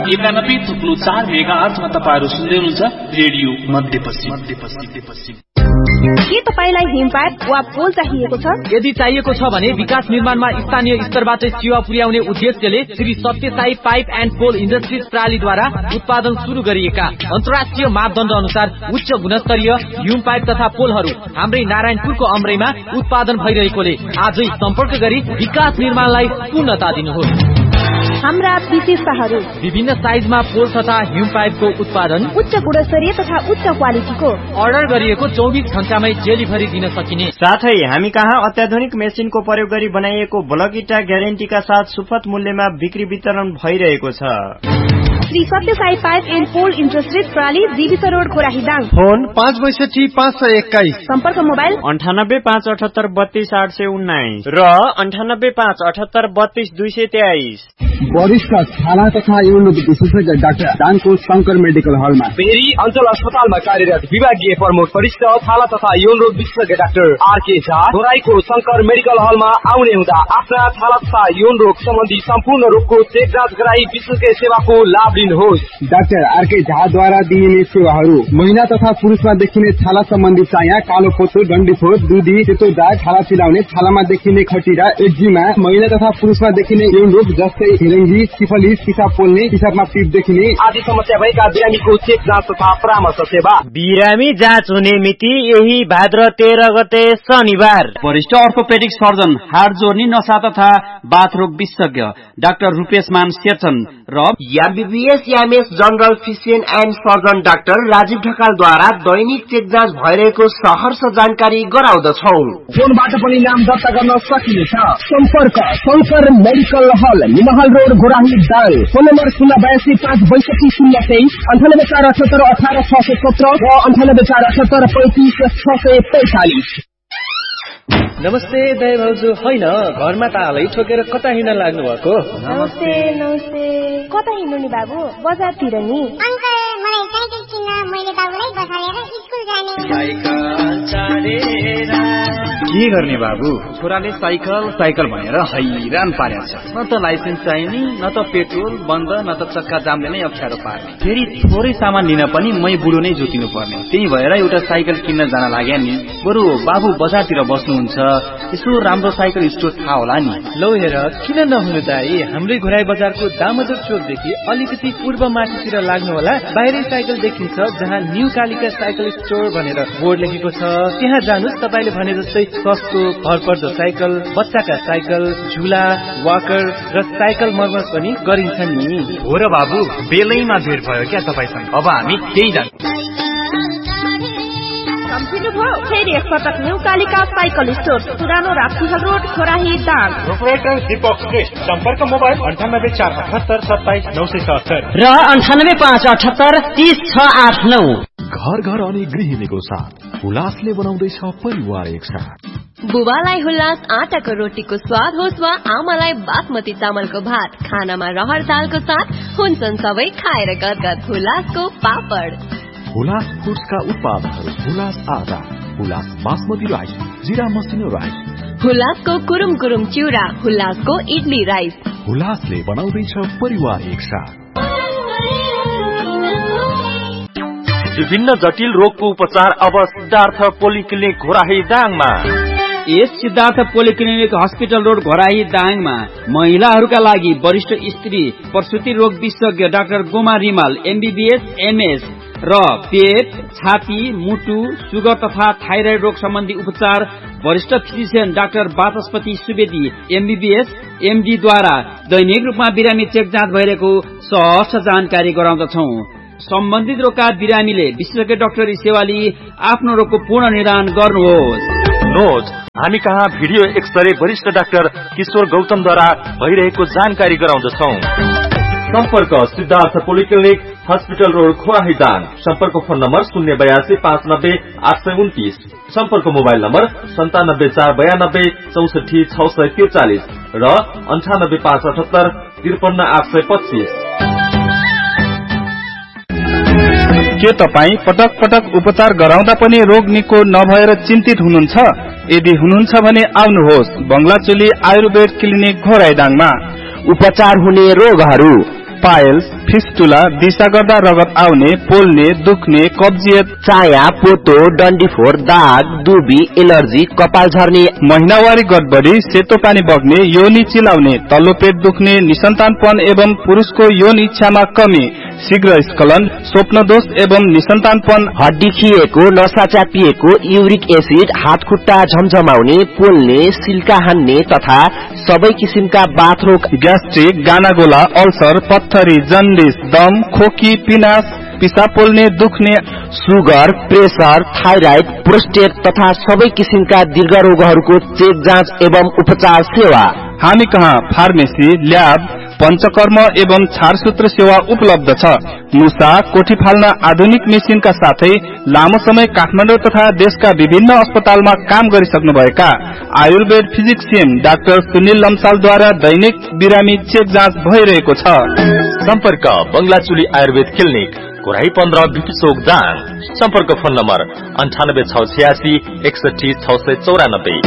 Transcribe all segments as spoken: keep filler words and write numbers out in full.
एकानब्बे थुप्लो चार मेगा आठमा तपाईँहरू सुन्दै हुनुहुन्छ रेडियो मध्यपश्चिम मध्यपश्चिम। के तपाईलाई हिमपाइप वा पोल चाहिएको छ? यदि चाहिएको छ भने विकास निर्माणमा स्थानीय स्तरबाट सेवा पुर्याउने उद्देश्यले Shri Sathya Sai pipe and pole industries प्रालीद्वारा उत्पादन सुरु गरिएका अन्तर्राष्ट्रिय मापदण्ड अनुसार उच्च गुणस्तरीय हिम पाइप तथा पोलहरू हाम्रै नारायणपुरको अमरैमा उत्पादन भइरहेकोले आजै सम्पर्क गरी विकास निर्माणलाई पूर्णता दिनुहोस्। हाम्रा विशेषताहरू: विभिन्न साइजमा पोल तथा हिम पाइपको उत्पादन, उच्च गुणस्तरीय तथा उच्च क्वालिटीको, अर्डर गरिएको चौबिस घण्टामै डेलिभरी दिन सकिने, साथै हामी कहाँ अत्याधुनिक मेसिनको प्रयोग गरी बनाइएको ब्लक इटा ग्यारेन्टीका साथ सुपथ मूल्यमा बिक्री वितरण भइरहेको छ। Shri Sathya Sai pipe and pole industries प्राली जीवित रोड खोराहीदाङ। फोन पाँच बैसठी पाँच सय एक्काइस। सम्पर्क मोबाइल अन्ठानब्बे पाँच अठहत्तर बत्तीस आठ सय उन्नाइस र अन्ठानब्बे पाँच अठहत्तर बत्तीस दुई सय तेइस। वरिष्ठ छाला तथा यौन विशेषज्ञ डाक्टर दानको शंकर मेडिकल हलमा। फेरि अञ्चल अस्पतालमा कार्यरत विभागीय प्रमुख वरिष्ठ छाला तथा यौन रोग विशेषज्ञ doctor RK Jha घोराईको Shankar medical हलमा आउने हुँदा आफ्ना छाला तथा यौन रोग सम्बन्धी सम्पूर्ण रोगको चेक जाँच गराई विशेषज्ञ सेवाको लाभ लिनुहोस्। डाक्टर आरके झाद्वारा दिइने सेवाहरू: महिला तथा पुरुषमा देखिने छाला सम्बन्धी चाया, कालो पोतो, डन्डीफोर, दुधी, सेतो दाग, छाला चिलाउने, छालामा देखिने खटिरा, एक्जिमा, महिला तथा पुरुषमा देखिने यौन रोग जस्तै हेरेङ्गी, सिफलिस, पिसाब पोल्ने, पिसाबमा पिप देखिने आदि समस्या भएका बिरामीको चेक जाँच तथा परामर्श सेवा। बिरामी जाँच हुने मिति यही भाद्र तेह्र गते शनिबार। वरिष्ठ अर्थोपेडिक सर्जन, हाड जोर्नी, नसा तथा बाथरोग विशेषज्ञ डाक्टर रूपेश मान सेचन र MBBS MS general physician and surgeon doctor Rajiv ढकालद्वारा Dainik check जाँच भइरहेको सहर्ष जानकारी गराउँदछौ। फोनबाट पनि नाम दर्ता गर्न सकिनेछ। सम्पर्क शंकर मेडिकल हल, निमहल road, Ghorahi Dang. Phone number शून्य बयासी पाँच बैसठी शून्य तेइस, अन्ठानब्बे चार अठहत्तर अठार छ सय सत्र र अन्ठानब्बे चार अठहत्तर पैंतिस छ सय पैंतालिस। नमस्ते दाइ भाउजू। होइन, घरमा त हालै ठोकेर कता हिँड्न लाग्नु भएको? नमस्ते नमस्ते। कता हिँड्नु नि बाबु? बजारतिर नि। अंकल, मलाई साइकल किन्न, मैले बाबुलाई बसालेर स्कुल जाने। साइकल चढेर के गर्ने बाबु? छोराले साइकल साइकल भनेर हैरान पारेको छ। न त लाइसेन्स चाहिने, न त पेट्रोल बन्द, न त चक्का जामले नै अप्ठ्यारो पार्ने। फेरि थोरै सामान लिन पनि मै बुढो नै जोतिनु पर्ने। त्यही भएर एउटा साइकल किन्न जान लाग्या नि। बरु बाबु बजारतिर बस्नुहुन्छ, यसो राम्रो साइकल स्टोर थाहा होला नि। लौ हेर, किन नहुनु दाइ? हाम्रै घोराई बजारको दामोदर चोकदेखि अलिकति पूर्व माथितिर लाग्नु होला। बाहिरै साइकल देखिन्छ, जहाँ न्यू कालिका साइकल स्टोर भनेर बोर्ड लेखेको छ। त्यहाँ जानुस्, तपाईले भने जस्तै सस्तो भरपर्दो साइकल, बच्चाका साइकल, झुला, वाकर र साइकल मर्मत पनि गरिन्छ नि। हो र बाबु, बेलैमा भेट भयो क्या तपाईसँग। अब हामी त्यही जान्छौँ। फेरि एकपटक न्यू कालिका साइकल स्टोर, पुरानो राप्तीहल रोड, खोराही दाङ। प्रोपराइटर दीपक श्रेष्ठ। सम्पर्क मोबाइल अन्ठानब्बे चार अठहत्तर सत्ताइस नौ सय सत्तर र अन्ठानब्बे पाँच अठहत्तर तीस छ आठ नौ। घर घर अनि गृहिणीको साथ हुलासले बनाउँदैछ परिवार एक साथ। बुबालाई हुल्लास आटाको रोटीको स्वाद होस् वा आमालाई बासमती चामलको भात, खानामा रहर दालको साथ हुन्छन् सबै खाएर गदगद हुलासको पापड। हुलास फुड्सका उत्पादनहरू: हुलास आटा, हुलास बासमती राइस, जिरा मसिनो राइस, हुलासको कुरुम कुरुम चिउरा, हुलासको इडली राइस। हुलासले बनाउँदैछ परिवार एक साथ। विभिन्न जटिल रोगको उपचार अब सिद्धार्थ पोलिक्लिनिक घोराही दाङमा। यस Siddhartha polyclinic hospital road Ghorahi दाङमा महिलाहरूका लागि वरिष्ठ स्त्री प्रसुति रोग विशेषज्ञ doctor Goma Rimal MBBS MS र पेट, छाती, मुटु, सुगर तथा थाइराइड रोग सम्बन्धी उपचार वरिष्ठ फिजिशियन डाक्टर वाचस्पति सुवेदी एमबीबीएस एमडी द्वारा दैनिक रूपमा बिरामी चेक जाँच भइरहेको सहज जानकारी गराउँदछौ। सम्बन्धित रोगका बिरामीले विशेषज्ञ डाक्टरी सेवा लिई आफ्नो रोगको पूर्ण निदान गर्नुहोस्। नोट, हामी कहाँ भिडियो एक्सरे वरिष्ठ डाक्टर किशोर गौतमद्वारा भइरहेको जानकारी गराउँदछौ। सम्पर्क Siddhartha polyclinic hospital road खोराही Dang. सम्पर्क फोन नम्बर शून्य बयासी पाँच नब्बे आठ सय उन्तिस। सम्पर्क मोबाइल नम्बर सन्तानब्बे चार बयानब्बे चौसठी छ सय त्रिचालिस र अन्ठानब्बे पाँच अठहत्तर त्रिपन्न आठ सय पच्चीस। के तपाईँ पटक पटक उपचार गराउँदा पनि रोग निको नभएर चिन्तित हुनुहुन्छ? यदि हुनुहुन्छ भने आउनुहोस् बंगलाचोली आयुर्वेद क्लिनिक घोराईदाङमा। उपचार हुने रोगहरू: पाइल्स, फिस्टुला, दिशा गर्दा रगत आउने, पोल्ने, दुख्ने, कब्जियत, चाया, पोतो, डन्डीफोर, दाग, दुबी, एलर्जी, कपाल झर्ने, महिनावारी गडबडी, सेतो पानी बग्ने, योनि चिलाउने, तल्लो पेट दुख्ने, निसन्तानपन एवं पुरुषको यौन इच्छामा कमी, शीघ्र स्खलन, स्वप्नदोष एवं निसन्तानपन, हड्डी खिएको, नसा च्यापिएको, युरिक एसिड, हात खुट्टा झमझमाउने, पोल्ने, सिल्का हान्ने तथा सबै किसिमका बाथरोग, ग्यास्ट्रिक, गानागोला, अल्सर, पत्थरी, जन्डिस, दम, खोकी, पिनास, पिसाब पोल्ने, दुख्ने, सुगर, प्रेसर, थाइराइड, प्रोस्टेट तथा सबै किसिमका दीर्घ रोगहरूको चेक जाँच एवं उपचार सेवा। हामी कहाँ फार्मेसी, ल्याब, पञ्चकर्म एवं छारसूत्र सेवा उपलब्ध छ। मुसा, कोठी फाल्न आधुनिक मेसिनका साथै लामो समय काठमाडौँ तथा देशका विभिन्न अस्पतालमा काम गरिसक्नुभएका आयुर्वेद फिजिक्सियन डाक्टर सुनिल लम्सालद्वारा दैनिक बिरामी चेक जाँच भइरहेको छ। सम्पर्क बंगलाचुली आयुर्वेद क्लिनिक, कोराही पन्ध्र, बिपी चौक, दाङ। सम्पर्क फोन नम्बर अन्ठानब्बे छ छयासी एकसठी छ सय चौरानब्बे।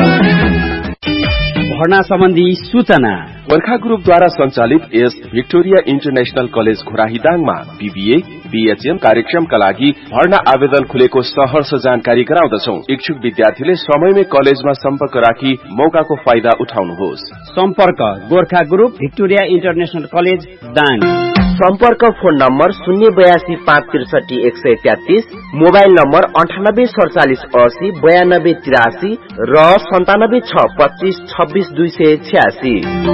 भर्ना सम्बन्धी सूचना वर्खा ग्रुपद्वारा सञ्चालित S Victoria international college घोराहीदाङमा BBA, BHM कार्यक्रमका लागि भर्ना आवेदन खुलेको सहर्ष जानकारी गराउँदछौं। इच्छुक विद्यार्थीले समयमै कलेजमा सम्पर्क राखी मौकाको फाइदा उठाउनुहोस्। सम्पर्क Gorkha group, Victoria international college, Dang. सम्पर्क फोन नम्बर शून्य बयासी पाँच त्रिसठी एक सय तेत्तीस, मोबाइल नम्बर अन्ठानब्बे सडचालिस असी बयानब्बे तिरासी र सन्तानब्बे छ पच्चीस छब्बीस दुई सय छ्यासी।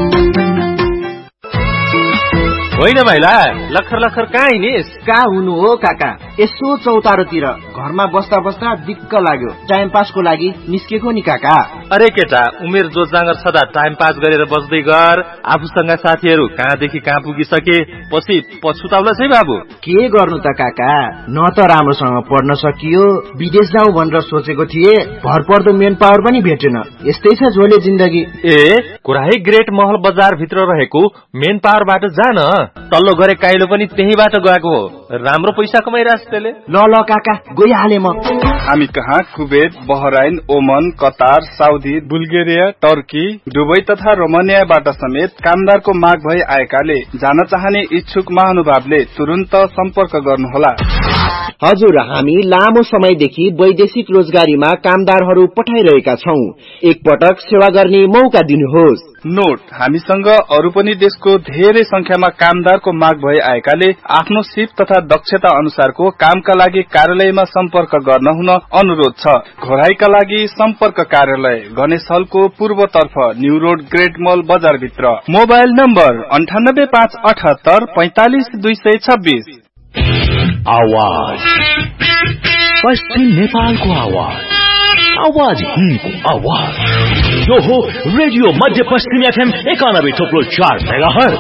होइन महिला, लखर लखर कहाँ हिँडिस? कहाँ हुनु हो काका, यसो चौतारोतिर घरमा बस्दा बस्दा दिक्क लाग्यो, टाइम पासको लागि निस्केको नि काका। अरे केटा, उमेर जोजाँगर छदा टाइम पास गरेर बस्दै गर। आफूसँग साथीहरू कहाँदेखि कहाँ पुगिसके, पछि पछुताउला छै बाबु। के गर्नु त काका, न त राम्रोसँग पढ्न सकियो, विदेश जाउँ भनेर सोचेको थिए, भरपर्दो मेन पावर पनि भेटेन। यस्तै छ झोले जिन्दगी। ए, कुराही ग्रेट महल बजार भित्र रहेको मेन पावरबाट जान, तल्लो गरे काइलो पनि त्यहीबाट गएको हो। राम्रो पैसा कमाइरहेछ त्यसले। ल ल काका, गइहाले म। हामी कहाँ कुवेत, बहराइन, ओमन, Qatar, Saudi, Bulgaria, Turkey, Dubai तथा रोमानियाबाट समेत कामदारको माग भई आएकाले जान चाहने इच्छुक महानुभावले तुरुन्त सम्पर्क गर्नुहोला। हजुर, हामी लामो समयदेखि वैदेशिक रोजगारीमा कामदारहरू पठाइरहेका छौं। एकपटक सेवा गर्ने मौका दिनुहोस्। नोट, हामीसँग अरू पनि देशको धेरै संख्यामा कामदारको माग भई आएकाले आफ्नो सिप तथा दक्षता अनुसारको कामका लागि कार्यालयमा सम्पर्क गर्न हुन अनुरोध छ। घोराईका लागि सम्पर्क कार्यालय गणेश हलको पूर्वतर्फ न्यू रोड ग्रेट मल बजार भित्र। मोबाइल नम्बर अन्ठानब्बे पाँच अठहत्तर पैंतालिस दुई सय छब्बीस। आवाज पश्चिम नेपालको आवाज, आवाज हिन्दको आवाज। यो हो रेडियो मध्य पश्चिम एफएम एकानब्बे थोप्लो चार मेगाहर्ज।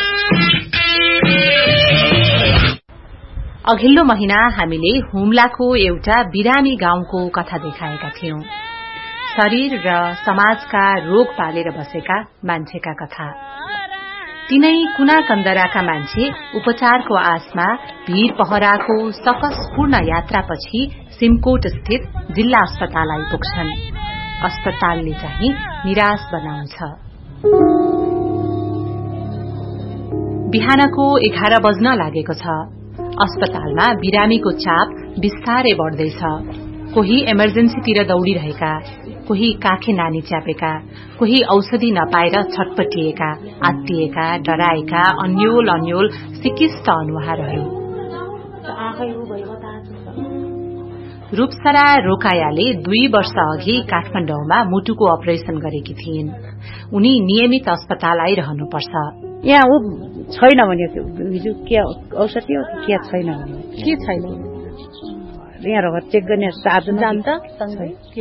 अघिल्लो महिना हामीले हुम्लाको एउटा बिरामी गाउँको कथा देखाएका थियौं। शरीर र समाजका रोग पालेर बसेका मान्छेका कथा। तिनै कुना कन्दराका मान्छे उपचारको आशमा भीड़ पहराको सकसपूर्ण यात्रापछि सिमकोट स्थित जिल्ला अस्पताल आइपुग्छन्। अस्पतालले चाहिँ निराश बनाउँछ। बिहानको एघार बज्न लागेको छ। अस्पतालमा बिरामीको चाप बिस्तारै बढ्दैछ। कोही इमर्जेन्सीतिर दौड़िरहेका, कोही काखे नानी च्यापेका, कोही औषधि नपाएर छटपटिएका, आत्तिएका, डराएका, अन्योल अन्योल सिकिस्त अनुहारहरू। रूपसरा रोकायाले दुई वर्ष अघि काठमाडौँमा मुटुको अपरेशन गरेकी थिइन्। उनी नियमित अस्पताल आइरहनुपर्छ। यहाँ ऊ छैन भने हिजो के औषधि हो के छैन भने के छैन यहाँ रगत चेक गर्ने साधन जान्छ के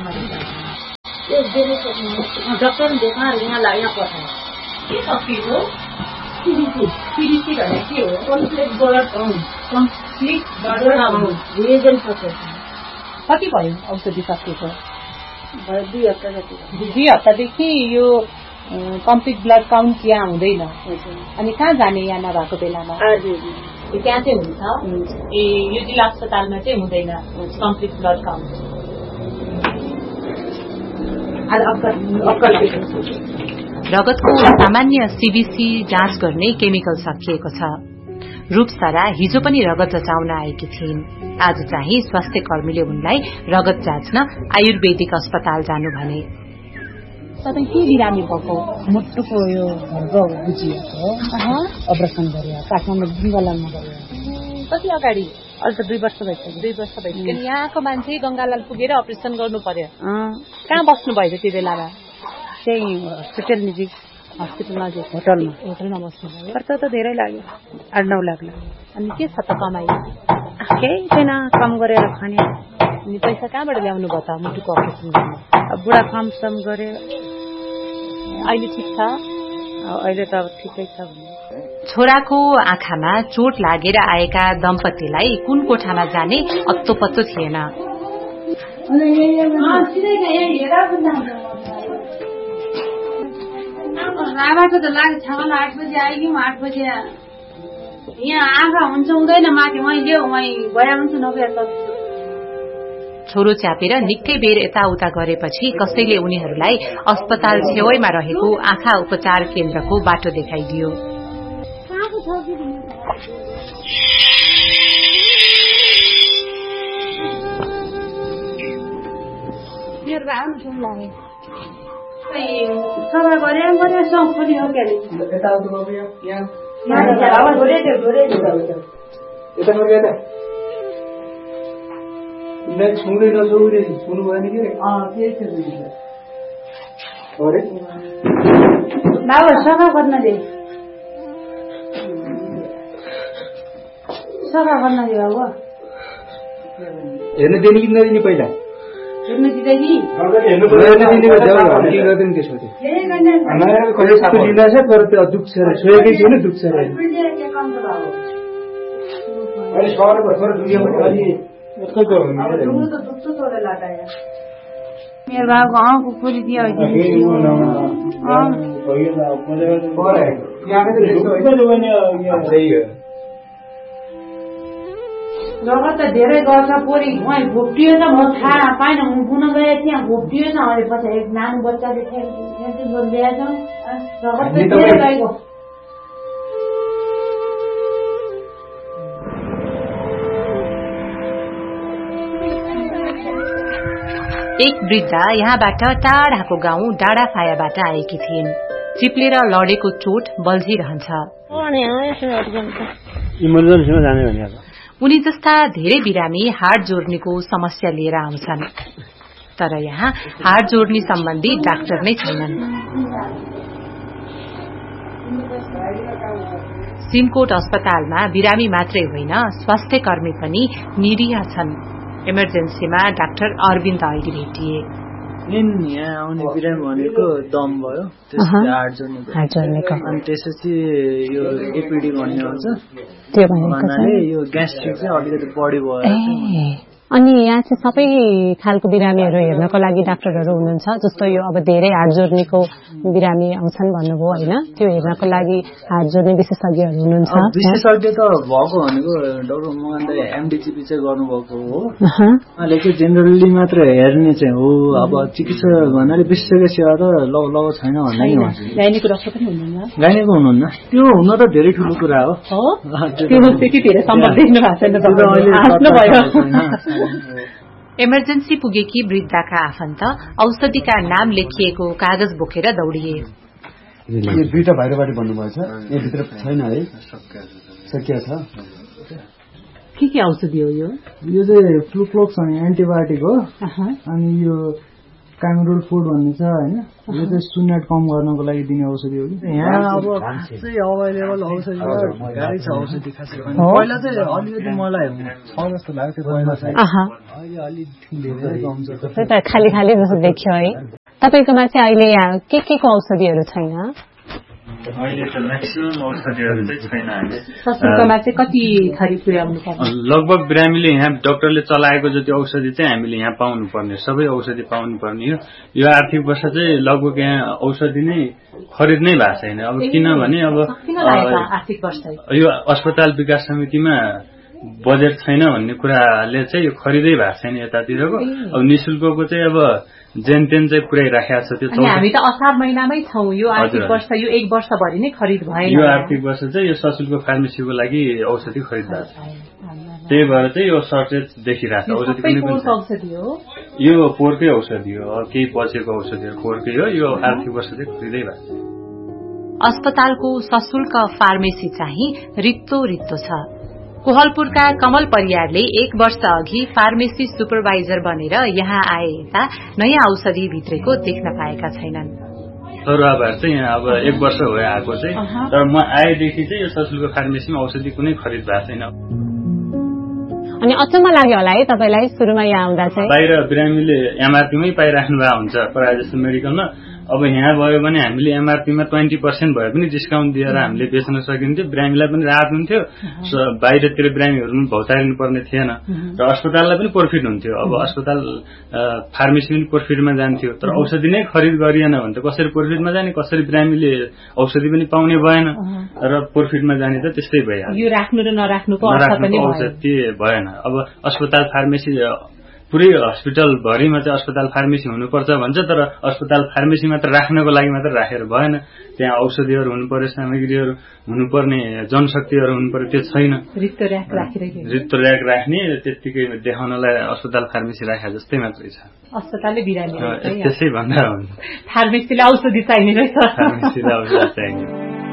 डक्टर देखाएर यहाँ लाग्यो पठायो के तकलिफ हो पिरिसी भन्ने के हो complete blood complete blood reagent सकेछ। कति भयो औषधि सकिएको? दुई हप्ता जति। दुई हप्तादेखि यो कम्प्लिट ब्लड काउन्ट यहाँ हुँदैन। अनि कहाँ जाने यहाँ नभएको बेलामा? त्यहाँ चाहिँ हुन्छ। ए यो जिल्ला अस्पतालमा चाहिँ हुँदैन कम्प्लिट ब्लड काउन्ट। रगतको सामान्य सीबीसी जाँच गर्ने केमिकल सकिएको छ। रूपसरा हिजो पनि रगत जचाउन आएकी थिइन्। आज चाहिँ स्वास्थ्य कर्मीले उनलाई रगत जाँच्न आयुर्वेदिक अस्पताल जानु भने। तपाईँ के बिरामी भएको? मुटुको यो घरको बुझिएको हो, अपरेसन गर्यो, काठमाडौँ गङ्गालालमा गर्यो। कति अगाडि? अहिले त दुई वर्ष भइसक्यो। दुई वर्ष भइसक्यो। यहाँको मान्छे गङ्गालाल पुगेर अपरेसन गर्नु पर्यो। कहाँ बस्नु भयो त्यो बेलामा? त्यही हस्पिटल नजिक। हस्पिटल नजिक होटलमा। होटलमा बस्नु भयो। खर्च त धेरै लाग्यो, आठ नौ लाख लाग्यो। अनि के छ त कमाइ? केही छैन, कम गरेर खाने। अनि पैसा कहाँबाट ल्याउनु भयो त मुटुको अपरेसन गर्नु? बुढा काम सम गरे। अहिले ठिक छ? अहिले त अब ठिकै छ। छोराको आँखामा चोट लागेर आएका दम्पतिलाई कुन कोठामा जाने अत्तो पत्तो थिएन। राभाको त लाग्यो छाल आठ बजी आइयो, आठ बजी यहाँ आँखा हुन्छ हुँदैन माथि वहीँ ल्याऊ, वहीँ गया हुन्छ नगया त। छोरो च्यापेर निकै बेर यताउता गरेपछि कसैले उनीहरूलाई अस्पताल छेउैमा रहेको आँखा उपचार केन्द्रको बाटो देखाइदियो। सभा गरे गरे सङ्खोली हो क्या छुँदै नछुँदै छुनु भएन कि बाबा सफा गर्न दे, सफा गर्न दे बाबा। हेर्न दिने कि नदिने? पहिला हेर्न दिँदैन तर त्यो दुख्छ र छोएकै छैन, दुख्छ र मेरो बाबुको आँखको खोली दियो। रगत त धेरै गर्छ, पोरी उहाँ घोप्टियो त म थाहा पाइन, पुन गए त्यहाँ घोप्टियो न। अहिले पछि एक नानु बच्चाले ल्याएछ, रगत त धेरै गएको। एक वृद्धा यहाँबाट टाढाको गाउँ डाँडाफायाबाट आएकी थिइन्। चिप्लेर लडेको चोट बल्झिरहन्छ। इमर्जेन्सीमा जाने भने उनी जस्ता धेरै बिरामी हाड जोड्नेको समस्या लिएर आउँछन्, तर यहाँ हाड जोड्ने सम्बन्धी डाक्टर नै छैनन्। सिमकोट अस्पतालमा बिरामी मात्रै होइन, स्वास्थ्य कर्मी पनि निरीह छन्। इमर्जेन्सीमा डाक्टर अरविन्द अहिले भेटिए। यहाँ आउने बिरामी भनेको दम भयो, त्यसपछि हाड जोड्नेको, अनि त्यसपछि यो एपिडी भन्ने आउँछ, त्यो भन्नाले यो ग्यास्ट्रिक चाहिँ अलिकति बढी भयो। अनि यहाँ चाहिँ सबै खालको बिरामीहरू हेर्नको लागि डाक्टरहरू हुनुहुन्छ, जस्तो यो अब धेरै हाड जोड्नेको बिरामी आउँछन् भन्नुभयो होइन, त्यो हेर्नको लागि हाड जोड्ने विशेषज्ञहरू हुनुहुन्छ। विशेषज्ञ त भएको भनेको डाक्टर मोहनले एमडिजिपी चाहिँ गर्नुभएको हो, उहाँले चाहिँ जेनरली मात्र हेर्ने चाहिँ हो। अब चिकित्सा भन्नाले विशेषज्ञ सेवा त लग लग छैन भन्दा नि भन्छ। गाइनीको डाक्टर पनि हुनुहुन्न? गाइनीको हुनुहुन्न, त्यो हुन त धेरै ठुलो कुरा हो। इमर्जेन्सी पुगेकी वृद्धाका आफन्त औषधिका नाम लेखिएको कागज बोकेर दौडिए। दुईटा बाहिरबाट भन्नुभएछ, यहाँभित्र छैन है? सकिया छ। के के औषधि हो यो? यो चाहिँ फ्लुक्लोक्स अनि एन्टिबायोटिक हो, अनि यो कामरुल फुड भन्ने छ होइन, यो चाहिँ सुन्नेट कम गर्नको लागि दिने औषधि हो कि। यहाँ अब खासै अभाइलेबल औषधि गाह्रै छ औषधि खासै। पहिला चाहिँ अलिकति मलाई छ जस्तो लाग्थ्यो पहिला चाहिँ, अहिले अलिक धेरै कम छ। खाली खाली जस्तो देखियो है। तपाईँकोमा चाहिँ अहिले यहाँ के के को औषधिहरू छैन? अहिले त म्याक्सिमम औषधिहरू चाहिँ छैन। सशुल्कमा चाहिँ कति थरी पुर्याउनु पर्छ? लगभग बिरामीले यहाँ डाक्टरले चलाएको जति औषधि चाहिँ हामीले यहाँ पाउनु पर्ने, सबै औषधि पाउनु पर्ने हो। यो आर्थिक वर्ष चाहिँ लगभग यहाँ औषधि नै खरिद नै भएको छैन। अब किनभने अब आर्थिक वर्ष यो अस्पताल विकास समितिमा बजेट छैन भन्ने कुराले चाहिँ यो खरिदै भएको छैन यतातिरको। अब निशुल्कको चाहिँ अब जेन तेन चाहिँ पुर्याइराखेको छ त्यो। हामी त असार महिनामै छौँ, यो आर्थिक वर्ष यो एक वर्षभरि नै खरिद भएन। यो आर्थिक वर्ष चाहिँ यो सशुल्क फार्मेसीको लागि औषधि खरिद भएको छ, त्यही भएर चाहिँ यो सर्टेज देखिरहेको छ। औषधि कुनै पनि औषधि हो, यो पोहोरकै औषधि हो, केही बचेको औषधिहरू पोहोरकै हो। यो आर्थिक वर्ष चाहिँ खरिदै भएको छ। अस्पतालको सशुल्क फार्मेसी चाहिँ रित्तो रित्तो छ। कोहलपुरका कमल परियारले एक वर्ष अघि फार्मेसी सुपरभाइजर बनेर यहाँ आए यता नयाँ औषधि भित्रेको देख्न पाएका छैनन्। सरुवाबाट चाहिँ यहाँ अब एक वर्ष भयो आएको चाहिँ, तर म आएदेखि चाहिँ यो सशुल्क फार्मेसीमा औषधि कुनै खरिद भएको छैन। अनि अचम्म लाग्यो होला है तपाईलाई सुरुमा यहाँ आउँदा चाहिँ? बाहिर बिरामीले एमआरपीमै पाइराख्नु भएको हुन्छ प्रायः जस्तो मेडिकलमा। अब यहाँ भयो भने हामीले एमआरपीमा ट्वेन्टी पर्सेन्ट भए पनि डिस्काउन्ट दिएर हामीले बेच्न सकिन्थ्यो, बिरामीलाई पनि राहत हुन्थ्यो, बाहिरतिर बिरामीहरू भौतारिनु पर्ने थिएन र अस्पताललाई पनि प्रफिट हुन्थ्यो। अब अस्पताल फार्मेसी पनि प्रफिटमा जान्थ्यो, तर औषधि नै खरिद गरिएन भने त कसरी प्रफिटमा जाने, कसरी बिरामीले औषधि पनि पाउने भएन र प्रफिटमा जाने त त्यस्तै भइहाल्यो। यो राख्नु र नराख्नुको अर्थ पनि औषधि भएन। अब अस्पताल फार्मेसी पुरै हस्पिटल भरिमा चाहिँ अस्पताल फार्मेसी हुनुपर्छ भन्छ, तर अस्पताल फार्मेसी मात्र राख्नको लागि मात्र राखेर भएन। त्यहाँ औषधिहरू हुनु पर्यो, सामग्रीहरू हुनुपर्ने, जनशक्तिहरू हुनु पर्यो, त्यो छैन। रित्तो र्याक राखिरहेको रित्तो र्याक राख्ने त्यत्तिकै देखाउनलाई अस्पताल फार्मेसी राखे जस्तै मात्रै छ। अस्पतालले बिरामी त्यसै भन्दा फार्मेसीलाई औषधि चाहिने रहेछ। फार्मेसीलाई औषधि चाहिने।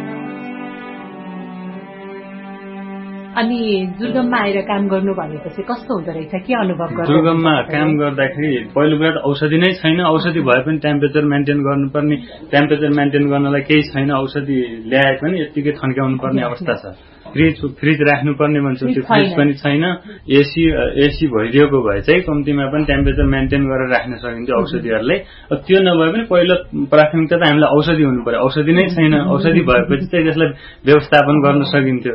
अनि दुर्गममा आएर काम गर्नु भनेपछि कस्तो हुँदो रहेछ, के अनुभव गर्नु? दुर्गममा काम गर्दाखेरि पहिलो कुरा त औषधि नै छैन। औषधि भए पनि टेम्परेचर मेन्टेन गर्नुपर्ने, टेम्परेचर मेन्टेन गर्नलाई केही छैन। औषधि ल्याए पनि यत्तिकै थन्काउनु पर्ने अवस्था छ। फ्रिज फ्रिज राख्नुपर्ने भन्छ, त्यो फ्रिज पनि छैन। एसी एसी भइदिएको भए चाहिँ कम्तीमा पनि टेम्परेचर मेन्टेन गरेर राख्न सकिन्थ्यो औषधिहरूलाई। त्यो नभए पनि पहिलो प्राथमिकता त हामीलाई औषधि हुनु पर्यो। औषधि नै छैन। औषधि भएपछि चाहिँ त्यसलाई व्यवस्थापन गर्न सकिन्थ्यो।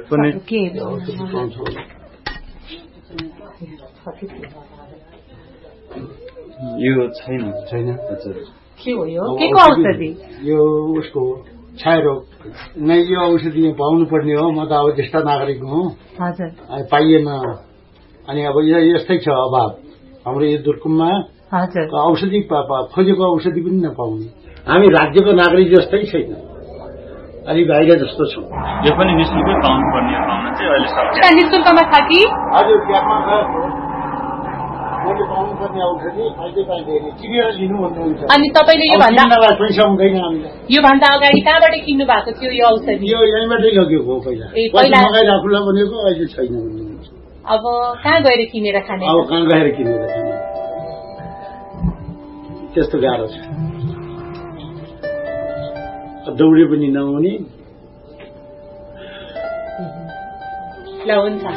यो छैन छैन के हो यो? के को औषधि? यो उसको क्षयरोग नै यो औषधि पाउनु पर्ने हो। म त अब ज्येष्ठ नागरिक हुँ, हजुर, पाइएन। अनि अब यो यस्तै छ अभाव हाम्रो यो दुर्गममा। हजुर, औषधि खोजेको औषधि पनि नपाउने। हामी राज्यको नागरिक जस्तै छैन, अलि बाहिर जस्तो छ। यो पनि निशुल्कै पाउनु पर्ने पाउन चाहिँ अहिले सक्छ। निशुल्कमा छ कि? हजुर, त्यहाँ मैले पाउनु पर्ने औषधि अहिले पाइँदैन, चिनेर लिनु भन्नुहुन्छ। अनि तपाईँले यो भन्दा पैसा हुँदैन हामीलाई। यो भन्दा अगाडि कहाँबाट किन्नु भएको थियो यो औषधि? यो यहीँबाटै लगेको हो पहिला। पहिला मगाइराख्नुलाई भनेको अहिले छैन भन्नुहुन्छ। अब कहाँ गएर किनेर खाने? अब कहाँ गएर किनेर खाने, त्यस्तो गाह्रो छ। दौडे पनि नहुने। ल हुन्छ।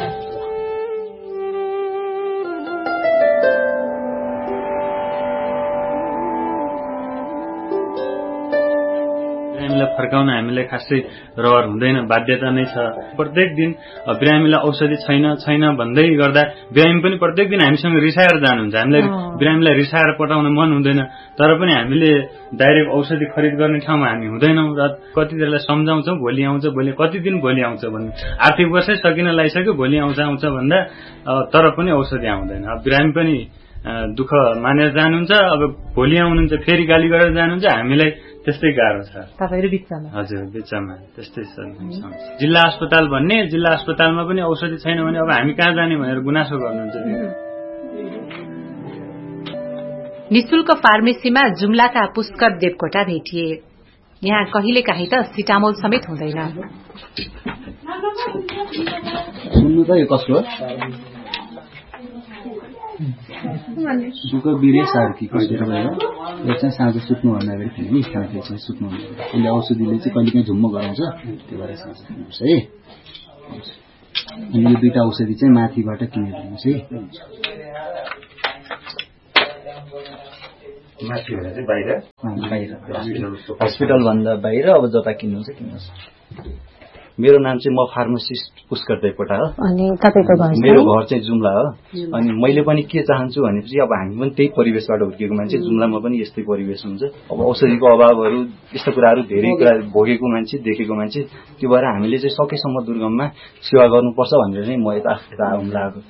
फर्काउन हामीलाई खासै रहर हुँदैन, बाध्यता नै छ। प्रत्येक दिन बिरामीलाई औषधि छैन छैन भन्दै गर्दा बिरामी पनि प्रत्येक दिन हामीसँग रिसाएर जानुहुन्छ। हामीलाई बिरामीलाई रिसाएर पठाउन मन हुँदैन, तर पनि हामीले डाइरेक्ट औषधि खरिद गर्ने ठाउँमा हामी हुँदैनौँ र कतिजनालाई सम्झाउँछौँ भोलि आउँछ भोलि, कति दिन भोलि आउँछ भन्ने। आर्थिक वर्षै सकिन लागिसक्यो, भोलि आउँछ आउँछ भन्दा तर पनि औषधि आउँदैन। अब बिरामी पनि दुःख मानेर जानुहुन्छ, अब भोलि आउनुहुन्छ फेरि गाली गरेर जानुहुन्छ। हामीलाई त्यस्तै गाह्रो छ। तपाईहरु बिचमा? हजुर, बिचमा त्यस्तै छ। जिल्ला अस्पताल भन्ने, जिल्ला अस्पतालमा पनि औषधि छैन भने अब हामी कहाँ जाने भनेर गुनासो गर्नुहुन्छ। निशुल्क फार्मेसीमा जुम्लाका पुष्कर देवकोटा भेटिए। यहाँ कहिलेकाहीँ त सिटामोल समेत हुँदैन। सुन्नु त यो कसको हो? सुको बिरे सार्की कसरी भयो? यो चाहिँ साँझ सुत्नुभन्दा अगाडि खाने नि, खाँदै चाहिँ सुत्नुभन्दा अगाडि। यसले औषधिले चाहिँ कहिलेकाहीँ झुम्म गराउँछ, त्यो भएर साँझ खानुहोस् है। अनि यो दुईटा औषधि चाहिँ माथिबाट किनेर ल्याउनुहोस् है। माथि भने चाहिँ बाहिर बाहिर हस्पिटल भन्दा बाहिर, अब जता किन्नुहुन्छ किन्नुहोस्। मेरो नाम चाहिँ म फार्मासिस्ट पुष्कर देवकोटा हो। अनि तपाईको घर मेरो घर चाहिँ जुम्ला हो। अनि मैले पनि के चाहन्छु भनेपछि अब हामी पनि त्यही परिवेशबाट हुर्केको मान्छे, जुम्लामा पनि यस्तै परिवेश हुन्छ। अब औषधिको अभावहरू यस्ता कुराहरू धेरै कुरा भोगेको मान्छे, देखेको मान्छे, त्यो भएर हामीले चाहिँ सकेसम्म दुर्गममा सेवा गर्नुपर्छ भनेर चाहिँ म यता यता आउनु लागेको।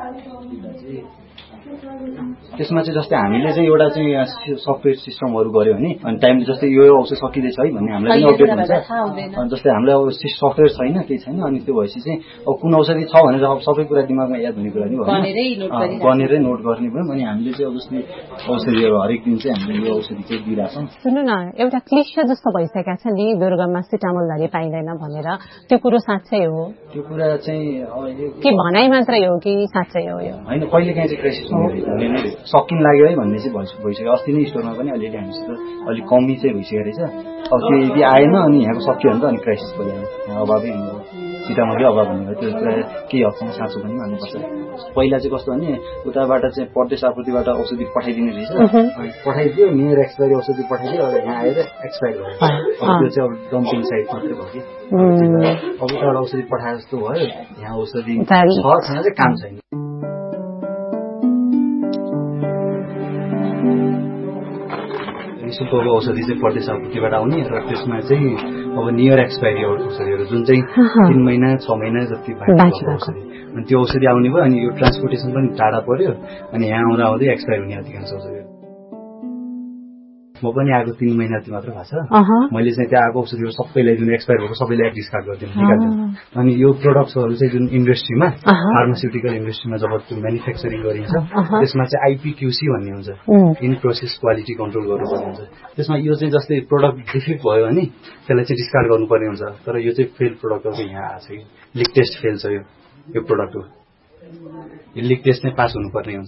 त्यसमा चाहिँ जस्तै हामीले चाहिँ एउटा चाहिँ सफ्टवेयर सिस्टमहरू गर्यो भने अनि टाइमले जस्तै यो औषध सकिँदैछ है भन्ने हामीलाई पनि अपडेट हुन्छ। अनि जस्तै हामीलाई अब सफ्टवेयर छैन केही छैन अनि त्यो भएपछि चाहिँ अब कुन औषधि छ भनेर अब सबै कुरा दिमागमा याद हुने कुरा नि भयो, गनेरै नोट गर्ने भयो। अनि हामीले चाहिँ अब जस्तै औषधिहरू हरेक दिन चाहिँ हामीले यो औषधि चाहिँ दिइरहेछौँ। सुन्नु न, एउटा क्लिशे जस्तो भइसकेको छ नि दुर्गममा सिटामोलधरि पाइँदैन भनेर, त्यो कुरो साँच्चै हो? त्यो कुरा चाहिँ के भनाइ मात्रै हो कि साँच्चै हो? यो होइन, कहिले काहीँ चाहिँ क्राइसिस हुने सकिन लाग्यो है भन्ने चाहिँ भइसक्यो। अस्ति नै स्टोरमा पनि अलिअलि हामीसित अलिक कमी चाहिँ भइसकेको रहेछ। अब त्यो यदि आएन अनि यहाँको सक्यो भने त अनि क्राइसिस भइहाल्यो, यहाँ अभावै हुने भयो, सीतामढी अभाव हुने भयो। त्यो केही हदसम्म साँचो पनि मान्नुपर्छ। पहिला चाहिँ कस्तो भने उताबाट चाहिँ परदेश आपूर्तिबाट औषधि पठाइदिने रहेछ, पठाइदियो नियर एक्सपायरी औषधि पठाइदियो, अब यहाँ आएर एक्सपायर भयो। त्यो चाहिँ अब डम्पिङ साइड मात्रै भयो कि अब उताबाट औषधि पठाए जस्तो भयो, यहाँ औषधि छ छैन चाहिँ काम छैन। निःशुल्क औषधि चाहिँ परदेश आपूर्तिबाट आउने र त्यसमा चाहिँ अब नियर एक्सपायरी औषधिहरू जुन चाहिँ तीन महिना छ महिना जति बाँकी औषधि, अनि त्यो औषधि आउने भयो। अनि यो ट्रान्सपोर्टेसन पनि टाढा पर्यो, अनि यहाँ आउँदा आउँदै एक्सपायर हुने अधिकांश औषधिहरू। म पनि आएको तीन महिना जति मात्र भएको छ। मैले चाहिँ त्यहाँ आएको औषधिहरू सबैलाई जुन एक्सपायर भएको सबैलाई डिस्कार्ड गरिदिनु निकाल्दिनु। अनि यो प्रोडक्ट्सहरू चाहिँ जुन इन्डस्ट्रीमा फार्मास्युटिकल इन्डस्ट्रीमा जब त्यो म्यानुफ्याक्चरिङ गरिन्छ त्यसमा चाहिँ आइपीक्यूसी भन्ने हुन्छ, इन प्रोसेस क्वालिटी कन्ट्रोल गर्नुपर्ने हुन्छ। त्यसमा यो चाहिँ जस्तै प्रोडक्ट डिफेक्ट भयो भने त्यसलाई चाहिँ डिस्कार्ड गर्नुपर्ने हुन्छ। तर यो चाहिँ फेल प्रोडक्टहरू यहाँ आएको छ कि लिक टेस्ट फेल छ, यो यो प्रोडक्ट हो, लिक टेस्ट नै पास हुनुपर्ने हुन्छ।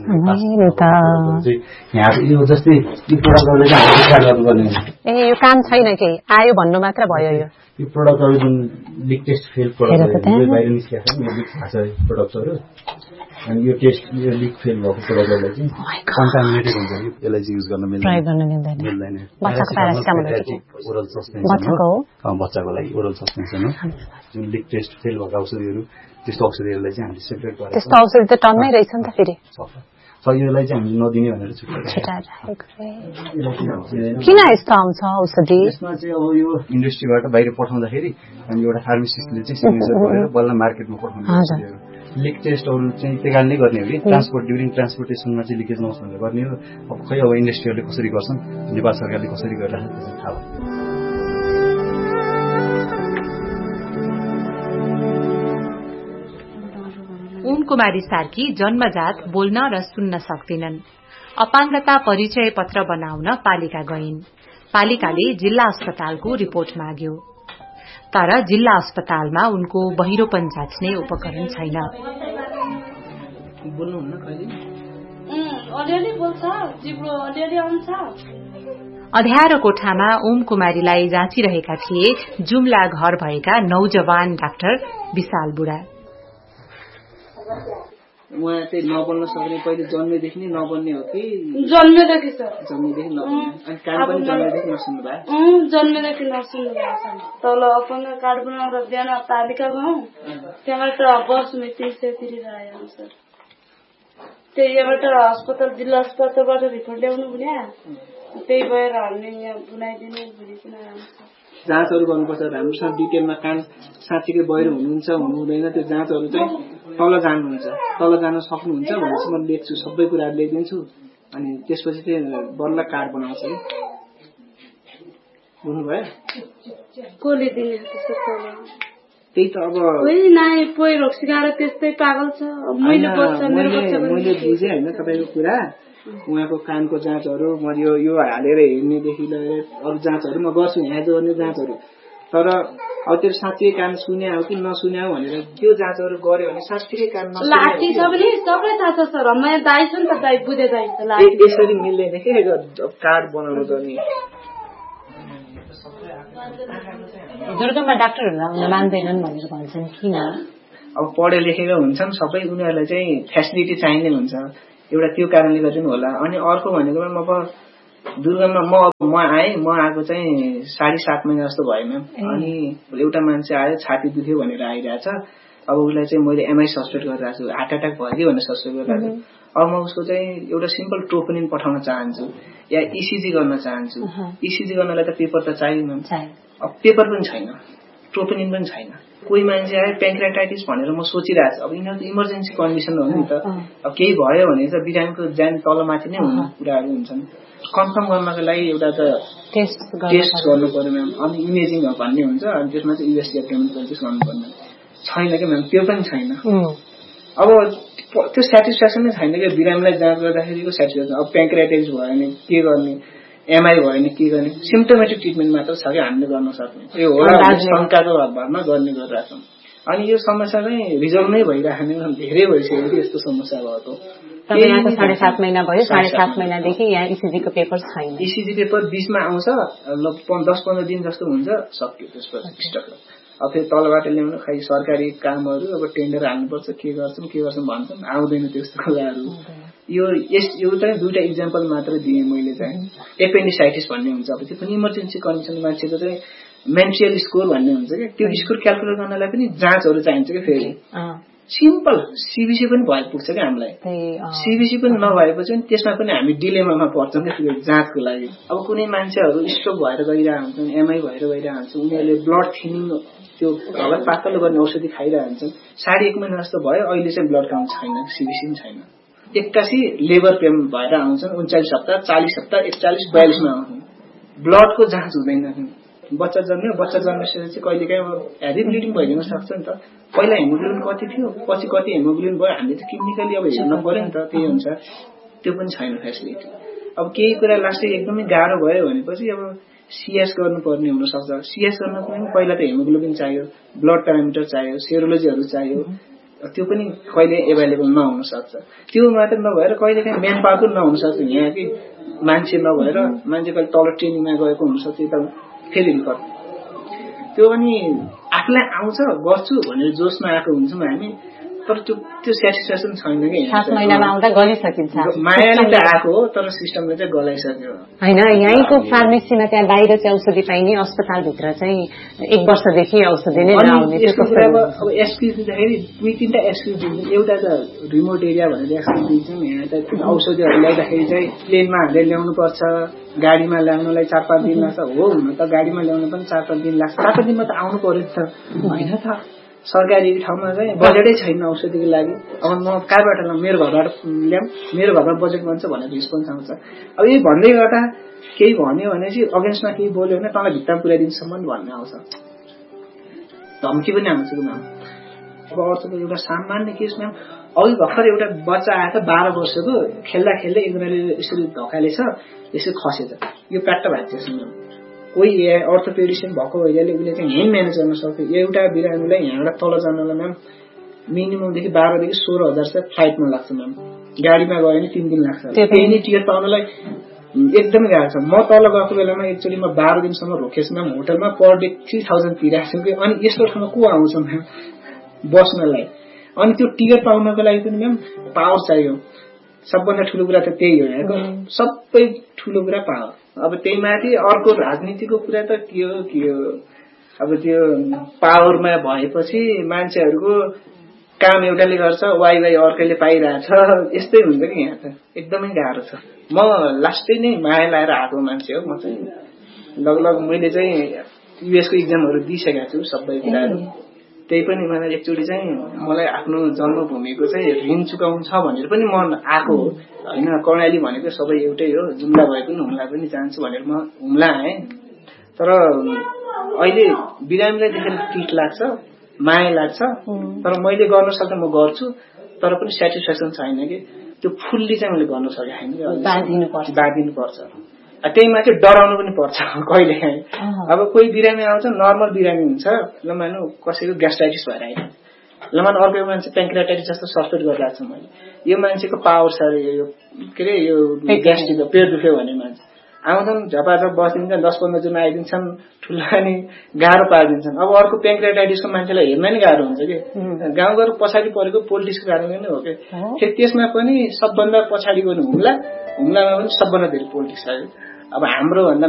यहाँ यो जस्तै यो प्रोडक्टहरू चाहिँ डिस्कार्ड गर्नुपर्ने हुन्छ। ए यो काम छैन केही, आयो भन्नु मात्र भयो। यो यो प्रोडक्टहरू जुन लिक टेस्ट फेल प्रोडक्टहरू बाहिर निस्किएको छ यो लिक भएको छ प्रोडक्टहरू, अनि यो टेस्ट यो लिक फेल भएको प्रोडक्टहरूलाई चाहिँ कन्टामिनेटेड हुन्छ कि यसलाई चाहिँ युज गर्न मिल्दैन मिल्दैन ओरल सस्पेन्सन हो, बच्चाको लागि ओरल सस्पेन्सन हो। जुन लिक टेस्ट फेल भएको औषधिहरू त्यस्तो औषधिहरूलाई चाहिँ हामीले सेपरेट गरेर त्यस्तो औषधि त टन्नै रहेछ नि त फेरि यसलाई चाहिँ हामीले नदिने भनेर छुट्याएको। किन यस्तो आउँछ औषधि? यसमा चाहिँ अब यो इन्डस्ट्रीबाट बाहिर पठाउँदाखेरि अनि एउटा फार्मासिस्टले चाहिँ सिग्नेचर गरेर बल्ल मार्केटमा पठाउने लिक टेस्टहरू चाहिँ त्यही कारण नै गर्ने हो कि ट्रान्सपोर्ट ड्युरिङ ट्रान्सपोर्टेसनमा चाहिँ लिकेज नहोस् भनेर गर्ने हो। अब खै अब इन्डस्ट्रीहरूले कसरी गर्छन्, नेपाल सरकारले कसरी गरिरहेको छ थाहा भयो। ओम कुमारी सार्की जन्मजात बोल्न र सुन्न सक्दिनन्। अपाङ्गता परिचय पत्र बनाउन पालिका गइन्। पालिकाले जिल्ला अस्पतालको रिपोर्ट माग्यो, तर जिल्ला अस्पतालमा उनको बहिरोपन जाँच्ने उपकरण छैन। अध्यारो कोठामा ओम कुमारीलाई जाँचिरहेका थिए जुम्ला घर भएका नौजवान डाक्टर विशाल बुढा। उहाँ चाहिँ नबोल्न सक्ने पहिले जन्मेदेखि नै नबोल्ने हो कि जन्मेदेखि छ जन्मेदेखि नबोल्ने अनि काम पनि जन्मेदेखि नसुन्नु भयो? जन्मेदेखि नसुन्नु भएको छ। तल अपङ्ग कार्ड बनाएर बिहान पालिका गयौँ, त्यहाँबाट बस मिटिङ चाहिँ तिरिरहेको छ। त्यहीबाट अस्पताल जिल्ला अस्पतालबाट रिपोर्ट ल्याउनु भन्या, त्यही भएर हामीले यहाँ बुनाइदिने भनिकन आउँछ। जाँचहरू गर्नुपर्छ राम्रोसँग डिटेलमा, कान साँच्चीकै बहिरो हुनुहुन्छ हुनु हुँदैन त्यो जाँचहरू चाहिँ तल जानुहुन्छ, तल जान सक्नुहुन्छ भनेपछि म लेख्छु, सबै कुराहरू लेखिदिन्छु। अनि त्यसपछि चाहिँ बल्ल कार्ड बनाउँछ कि बुझ्नुभयो? कसले दिने त्यही त अब नाइ पोइ रोग सिकाएर त्यस्तै पागल छ। मैले मैले बुझेँ होइन तपाईँको कुरा। उहाँको कानको जाँचहरू म यो यो हालेर हेर्नेदेखि लिएर अरू जाँचहरू म गर्छु, यहाँ गर्ने जाँचहरू। तर अब त्यो साँच्चै कान सुन्या हो कि नसुन्या हो भनेर त्यो जाँचहरू गर्यो भने साँच्चै कान लाठी छ भने सबै थाहा छ सर। म यहाँ दाइ छु नि त, दाइ बुझे दाइ यसरी मिल्दैन कि कार्ड बनाउनु पर्ने। दुर्गममा डाक्टरहरू आउन मान्दैनन् भनेर भन्छन्, किन? अब पढे लेखेका हुन्छन् सबै, उनीहरूलाई चाहिँ फेसिलिटी चाहिने हुन्छ, एउटा त्यो कारणले गर्दा पनि होला। अनि अर्को भनेको अब दुर्गममा म म आएँ म आएको चाहिँ साढे सात महिना जस्तो भयो म्याम। अनि एउटा मान्छे आयो छाती दुख्यो भनेर आइरहेछ। अब उसलाई चाहिँ मैले एमआई सस्पेक्ट गरिरहेको छु, हार्ट एट्याक भयो कि भनेर सस्पेक्ट गरिरहेको छु। अब म उसको चाहिँ एउटा सिम्पल ट्रोपोनिन पठाउन चाहन्छु या इसिजी गर्न चाहन्छु। इसिजी गर्नलाई त पेपर त चाहियो म्याम। अब पेपर पनि छैन, ट्रोपोनिन पनि छैन। कोही मान्छे आयो प्याङ्क्राइटाइटिस भनेर म सोचिरहेको छु। अब यिनीहरू त इमर्जेन्सी कन्डिसन हो नि त। अब केही भयो भने त बिरामीको ज्यान तलमाथि नै हुने कुराहरू हुन्छन्। कन्फर्म गर्नको लागि एउटा त टेस्ट गर्नु पर्यो म्याम। अनि इमेजिङ भन्ने हुन्छ, अनि त्यसमा चाहिँ युएसजी एब्डोमिनल टेस्ट गर्नुपर्ने छैन कि म्याम, त्यो पनि छैन। अब त्यो सेटिस्फ्याक्सन नै छैन कि बिरामीलाई जाँच गर्दाखेरिको सेटिस्फ्याक्सन। अब प्याङ्क्राइटाइटिस भयो भने के गर्ने, एमआई भयो भने के गर्ने, सिम्टोमेटिक ट्रिटमेन्ट मात्र छ कि हामीले गर्न सक्ने। यो होला शङ्काको भरमा गर्ने गरिरहेछौँ। अनि यो समस्या चाहिँ रिजल्भ नै भइराख्ने धेरै भइसक्यो कि यस्तो समस्या भएको। यहाँको साढे सात महिना भयो, साढे सात महिनादेखि यहाँ इसिजीको पेपर छैन। इसिजी पेपर बिचमा आउँछ, दस पन्ध्र दिन जस्तो हुन्छ, सक्यो त्यसपछि स्टक। अब फेरि तलबाट ल्याउनु खै सरकारी कामहरू, अब टेन्डर हाल्नुपर्छ, के गर्छौँ के गर्छौँ भन्छौँ, आउँदैन त्यस्तो कुराहरू। यो यस यो चाहिँ दुईटा इक्जाम्पल मात्र दिएँ मैले चाहिँ। एपेन्डिसाइटिस भन्ने हुन्छ, अब त्यो पनि इमर्जेन्सी कन्डिसन मान्छेको चाहिँ मेन्ट्रियल स्कोर भन्ने हुन्छ कि त्यो स्कोर क्यालकुलेट गर्नलाई पनि जाँचहरू चाहिन्छ कि फेरि सिम्पल सीबीसी पनि भइपुग्छ कि हामीलाई। सीबीसी पनि नभएपछि त्यसमा पनि हामी डिलेमामा पर्छौँ कि त्यो जाँचको लागि। अब कुनै मान्छेहरू स्ट्रोक भएर गइरहेको हुन्छन्, एमआई भएर गइरहेको हुन्छन्, उनीहरूले ब्लड थिनिङ त्यो हवा पातलो गर्ने औषधि खाइरहेको हुन्छन्। साढे एक महिना जस्तो भयो, अहिले चाहिँ ब्लड काउन्ट छैन, सीबीसी पनि छैन। एक्कासी लेबर पेम भएर आउँछन्, उन्चालिस हप्ता चालिस हप्ता एकचालिस बयालिसमा आउँछन्, ब्लडको जाँच हुँदैन। बच्चा जन्मियो, बच्चा जन्मेपछि चाहिँ कहिले काहीँ हेभी ब्लिडिङ भइदिन सक्छ नि त। पहिला हेमोग्लोबिन कति थियो, पछि कति हेमोग्लोबिन भयो, हामीले त क्लिनिकली अब हेर्न पर्यो नि त, त्यही अनुसार त्यो पनि छैन फेसिलिटी। अब केही कुरा लास्टै एकदमै गाह्रो भयो भनेपछि अब सिएस गर्नुपर्ने हुनसक्छ। सिएस गर्नको लागि पहिला त हेमोग्लोबिन चाहियो, ब्लड प्यारामिटर चाहियो, सेरोलोजीहरू चाहियो, त्यो पनि कहिले एभाइलेबल नहुन सक्छ। त्यो मात्र नभएर कहिले काहीँ म्यान पावर पनि नहुन सक्छ, यहाँ कि मान्छे नभएर मान्छे कहिले तल ट्रेनिङमा गएको हुनसक्छ, यता फेरि रिकर्ड त्यो पनि आफूलाई आउँछ गर्छु भनेर जोसमा आएको हुन्छौँ हामी, तर त्यो त्यो सेटिस्फ्याक्सन छैन कि। सात महिनामा आउँदा गलिसकिन्छ, मायाले त आएको हो तर सिस्टमले चाहिँ गलाइसक्यो होइन। यहीँको फार्मेसीमा त्यहाँ बाहिर चाहिँ औषधि पाइने, अस्पतालभित्र चाहिँ एक वर्षदेखि औषधि नै नआउने। अब एसक्युज दिँदाखेरि दुई तिनवटा एक्सक्युज दिन्छ। एउटा त रिमोट एरिया भनेर एक्सक्युज दिन्छौँ। यहाँ त औषधिहरू ल्याउँदाखेरि चाहिँ प्लेनमा हालेर ल्याउनु पर्छ, गाडीमा ल्याउनलाई चार पाँच दिन लाग्छ। हो हुन त गाडीमा ल्याउनु पनि चार पाँच दिन लाग्छ, चार पाँच दिनमा त आउनु पर्यो नि त, होइन त। सरकारी ठाउँमा चाहिँ बजेटै छैन औषधिको लागि। अब म कहाँबाट ल्याउँ, मेरो घरबाट ल्याउँ, मेरो घरमा बजेट बन्छ भनेर रिस्पोन्स आउँछ। अब यही भन्दै गर्दा केही भन्यो भने चाहिँ अगेन्स्टमा केही बोल्यो भने तँलाई भित्ता पुर्याइदिन्छसम्म भन्ने आउँछ, धम्की पनि आउँछ कि म्याम। अब अर्थको एउटा सामान्य केस म्याम, अघि भर्खर एउटा बच्चा आएछ बाह्र वर्षको, खेल्दा खेल्दै एकजनाले यसरी धक्काले छ, यसरी खसेछ, यो प्याट्ट भाँचिएछ म्याम। कोही अर्थोपेडिसियन भएको भइहाल्यो, उसले चाहिँ यहीँ म्यानेज गर्न सक्यो। एउटा बिरामीलाई यहाँबाट तल जानलाई म्याम मिनिममदेखि बाह्रदेखि सोह्र हजार चाहिँ फ्लाइटमा लाग्छ म्याम, गाडीमा गयो भने तिन दिन लाग्छ। त्यही नै टिकट पाउनलाई एकदमै गाह्रो छ। म तल गएको बेलामा एकचोटि म बाह्र दिनसम्म रोकेछु म्याम, होटलमा पर डे थ्री थाउजन्ड तिरेको छु कि। अनि यस्तो ठाउँमा को आउँछ म्याम बस्नलाई? अनि त्यो टिकट पाउनको लागि पनि म्याम पावर चाहियो। सबभन्दा ठुलो कुरा त त्यही हो, यहाँको सबै ठुलो कुरा पावर। अब त्यही माथि अर्को राजनीतिको कुरा त के हो के हो, अब त्यो पावरमा भएपछि मान्छेहरूको काम एउटाले गर्छ, वाइ वाइ अर्कैले पाइरहेछ, यस्तै हुन्छ कि यहाँ त एकदमै गाह्रो छ। म लास्टै नै माया लाएर आएको मान्छे हो। म चाहिँ लगभग मैले चाहिँ युएसको इक्जामहरू दिइसकेको छु सबै कुराहरू। त्यही पनि मलाई एकचोटि चाहिँ मलाई आफ्नो जन्मभूमिको चाहिँ ऋण चुकाउनु छ भनेर पनि मन आएको हो होइन। कर्णाली भनेको सबै एउटै हो, जुम्ला भए पनि हुम्ला पनि चाहन्छु भनेर म हुम्ला आएँ। तर अहिले बिरामीलाई देखेर टिट लाग्छ, माया लाग्छ, तर मैले गर्न सक्दा म गर्छु, तर पनि सेटिस्फ्याक्सन छैन कि त्यो फुल्ली चाहिँ मैले गर्न सकेको छैन, बाँधिनु पर्छ। त्यही माथि डराउनु पनि पर्छ कहिले काहीँ। अब कोही बिरामी आउँछ, नर्मल बिरामी हुन्छ, ल मानु कसैको ग्यास्ट्राइटिस भएर आयो, ल मानु अर्को मान्छे प्याङ्क्राइटाइटिस जस्तो सस्पेक्ट गरिरहेको छु मैले, यो मान्छेको पावर छ यो के अरे यो ग्यास्ट्रिक पेट दुख्यो भने मान्छे आउँछन्, झपाझप बसिदिन्छन्, दस पन्ध्र जना आइदिन्छन्, ठुलो अनि गाह्रो पारिदिन्छन्। अब अर्को प्याङ्क्राइटाइटिसको मान्छेलाई हेर्न नै गाह्रो हुन्छ कि, गाउँघर पछाडि परेको पोलिटिक्सको कारणले नै हो कि। फेरि त्यसमा पनि सबभन्दा पछाडि गयो हुम्ला, हुम्लामा पनि सबभन्दा धेरै पोलिटिक्स छ। अब हाम्रो भन्दा